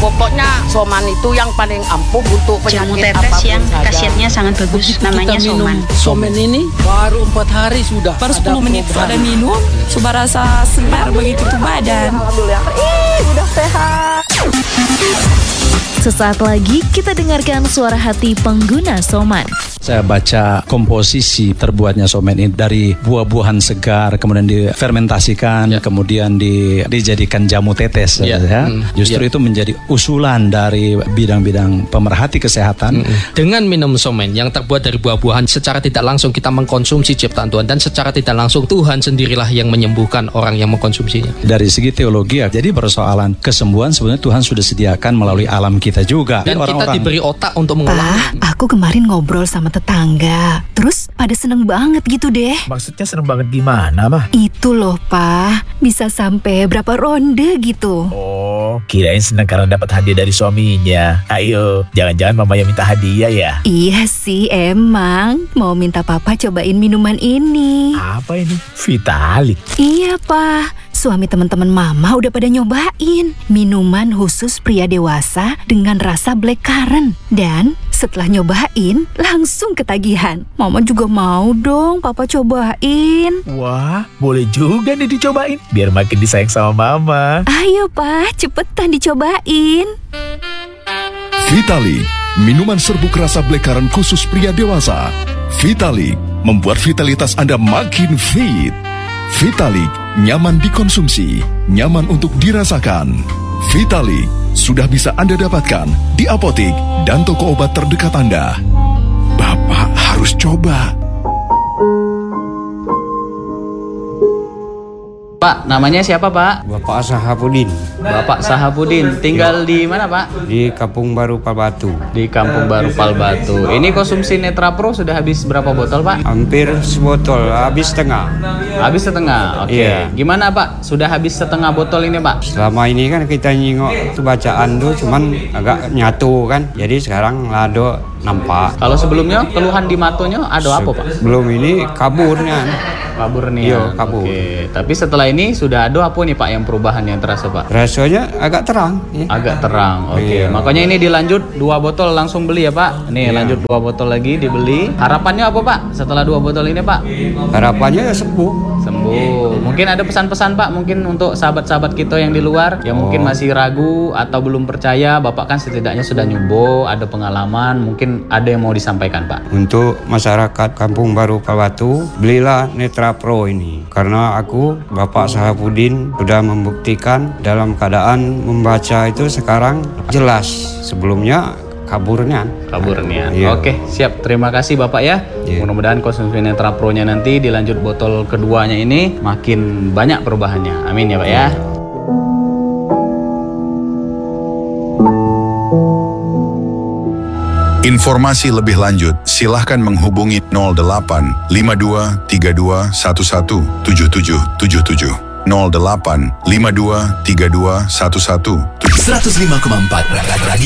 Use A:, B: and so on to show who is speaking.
A: Pokoknya Soman itu yang paling ampuh untuk
B: Jamu
A: penyakit
B: tetes
A: apapun
B: yang
A: saja.
B: khasiatnya sangat bagus. Namanya
C: Kita minum
B: Soman.
C: Soman ini baru 4 hari sudah.
D: Baru
C: ada
D: 10 menit
C: perubahan.
D: sudah minum, sudah rasa segar begitu tuh badan.
A: Alhamdulillah. Udah sehat.
E: Sesaat lagi kita dengarkan suara hati pengguna Soman.
F: Saya baca komposisi terbuatnya Soman ini dari buah-buahan segar, kemudian difermentasikan, kemudian dijadikan jamu tetes. Justru itu menjadi usulan dari bidang-bidang pemerhati kesehatan.
G: Dengan minum Soman yang terbuat dari buah-buahan, secara tidak langsung kita mengkonsumsi ciptaan Tuhan, dan secara tidak langsung Tuhan sendirilah yang menyembuhkan orang yang mengkonsumsinya.
F: Dari segi teologi, jadi persoalan kesembuhan sebenarnya Tuhan sudah sediakan melalui alam kita juga.
G: Dan kita diberi otak untuk mengolahnya.
H: Pak, aku kemarin ngobrol sama tetangga. Terus pada seneng banget gitu deh.
I: Maksudnya seneng banget gimana, Mah?
H: Itu loh, Pak. Bisa sampai berapa ronde gitu.
I: Oh, kirain seneng karena dapat hadiah dari suaminya. Ayo, jangan-jangan mama yang minta hadiah ya?
H: Iya sih, emang. Mau minta papa cobain minuman ini.
I: Apa ini? Vitalik.
H: Iya, Pak. Suami teman-teman mama udah pada nyobain. Minuman khusus pria dewasa dengan rasa blackcurrant. Dan setelah nyobain, langsung ketagihan. Mama juga mau dong papa cobain.
I: Wah, boleh juga nih dicobain. Biar makin disayang sama mama.
H: Ayo, Pak, cepetan dicobain.
J: Vitalik, minuman serbuk rasa blackcurrant khusus pria dewasa. Vitalik membuat vitalitas Anda makin fit. Vitalik nyaman dikonsumsi, nyaman untuk dirasakan. Vitalik sudah bisa Anda dapatkan di apotek dan toko obat terdekat Anda. Bapak harus coba.
K: Pak, namanya siapa Pak?
L: Bapak Sahabudin.
K: Bapak Sahabudin, tinggal di mana Pak?
L: Di Kampung Baru Palbatu.
K: Di Kampung Baru Palbatu. Ini konsumsi Netra Pro sudah habis berapa botol Pak?
L: Hampir sebotol, habis setengah.
K: Habis setengah, oke.
L: Iya.
K: Gimana Pak? Sudah habis setengah botol ini Pak?
L: Selama ini kan kita nyingok itu bacaan tuh cuman agak nyatu kan. Jadi sekarang lado nampak.
K: Kalau sebelumnya keluhan di matonya ada apa Pak?
L: Belum ini kaburnya.
K: Kabur nih.
L: Iya, kabur.
K: Oke. Tapi setelah ini sudah ada apa nih Pak yang perubahan yang terasa Pak?
L: Rasanya agak terang. Ya.
K: Agak terang. Oke.
L: Iya.
K: Makanya ini dilanjut 2 botol langsung beli ya Pak. Nih lanjut 2 botol lagi dibeli. Harapannya apa Pak? Setelah 2 botol ini Pak?
L: Harapannya ya sembuh.
K: Sembuh. Mungkin ada pesan-pesan Pak mungkin untuk sahabat-sahabat kita yang di luar yang mungkin masih ragu atau belum percaya. Bapak kan setidaknya sudah nyoba, ada pengalaman, mungkin ada yang mau disampaikan Pak.
L: Untuk masyarakat Kampung Baru Palbatu, belilah Netra Pro ini. Karena aku, Bapak Sahabudin, sudah membuktikan dalam keadaan membaca itu sekarang jelas. Sebelumnya kaburnya.
K: Iya. Oke, siap. Terima kasih Bapak ya.
L: Iya.
K: Mudah-mudahan konsumsi Netra Pro-nya nanti dilanjut botol keduanya ini makin banyak perubahannya. Amin ya Pak ya.
J: Informasi lebih lanjut, silahkan menghubungi 08 52 32 11 7777. 08 52 32 11 77.
M: 105,4 Radio